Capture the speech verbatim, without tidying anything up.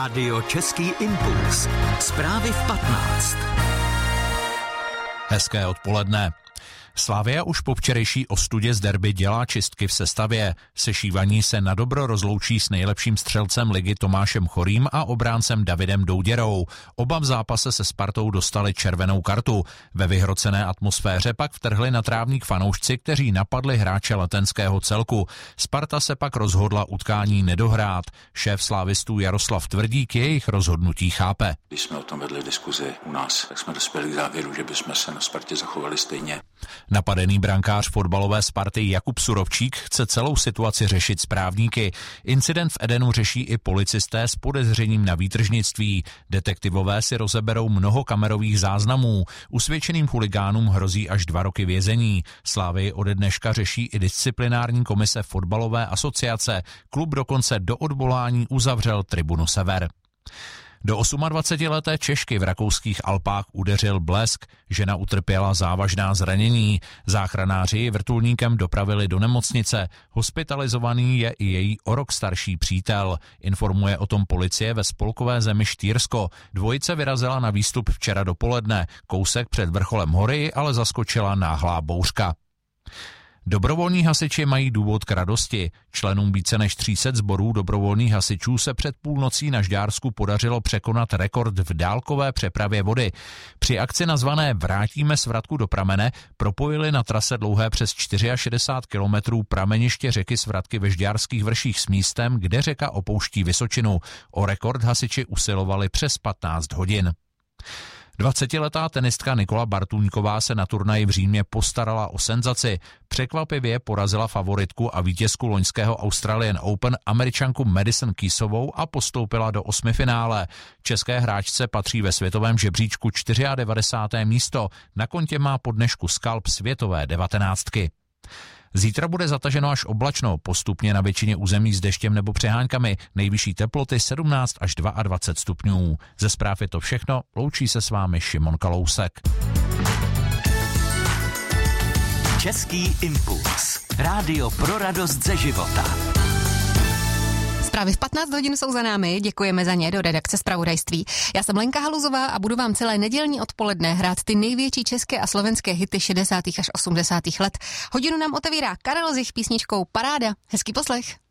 Rádio Český impuls. Zprávy v patnáct. Hezké odpoledne. Slavia už po včerejší ostudě z derby dělá čistky v sestavě. Sešívaní se na dobro rozloučí s nejlepším střelcem ligy Tomášem Chorým a obráncem Davidem Douděrou. Oba v zápase se Spartou dostali červenou kartu. Ve vyhrocené atmosféře pak vtrhli na trávník fanoušci, kteří napadli hráče letenského celku. Sparta se pak rozhodla utkání nedohrát. Šéf slávistů Jaroslav Tvrdík jejich rozhodnutí chápe. Když jsme o tom vedli diskuzi u nás, tak jsme dospěli k závěru, že bychom se na Spartě zachovali stejně. Napadený brankář fotbalové Sparty Jakub Surovčík chce celou situaci řešit s právníky. Incident v Edenu řeší i policisté s podezřením na výtržnictví. Detektivové si rozeberou mnoho kamerových záznamů. Usvědčeným chuligánům hrozí až dva roky vězení. Slavii ode dneška řeší i disciplinární komise fotbalové asociace. Klub dokonce do odvolání uzavřel tribunu Sever. Do osmadvacetileté Češky v rakouských Alpách udeřil blesk. Žena utrpěla závažná zranění. Záchranáři ji vrtulníkem dopravili do nemocnice. Hospitalizovaný je i její o rok starší přítel. Informuje o tom policie ve spolkové zemi Štýrsko. Dvojice vyrazila na výstup včera dopoledne. Kousek před vrcholem hory ale zaskočila náhlá bouřka. Dobrovolní hasiči mají důvod k radosti. Členům více než tři sta sborů dobrovolných hasičů se před půlnocí na Žďársku podařilo překonat rekord v dálkové přepravě vody. Při akci nazvané Vrátíme Svratku do pramene propojili na trase dlouhé přes šedesát čtyři kilometrů prameniště řeky Svratky ve Žďárských vrších s místem, kde řeka opouští Vysočinu. O rekord hasiči usilovali přes patnáct hodin. dvacetiletá tenistka Nikola Bartuňková se na turnaji v Římě postarala o senzaci. Překvapivě porazila favoritku a vítězku loňského Australian Open Američanku Madison Keysovou a postoupila do osmifinále. České hráčce patří ve světovém žebříčku devadesátého čtvrté místo. Na kontě má po dnešku skalp světové devatenáctky. Zítra bude zataženo až oblačno, postupně na většině území s deštěm nebo přeháňkami, nejvyšší teploty sedmnáct až dvacet dva stupňů. Ze zpráv je to všechno, loučí se s vámi Šimon Kalousek. Český impuls. Rádio pro radost ze života. Zprávy v patnáct hodin jsou za námi, děkujeme za ně do redakce zpravodajství. Já jsem Lenka Haluzová a budu vám celé nedělní odpoledne hrát ty největší české a slovenské hity šedesátých až osmdesátých let. Hodinu nám otevírá Karel Zich písničkou Paráda. Hezký poslech.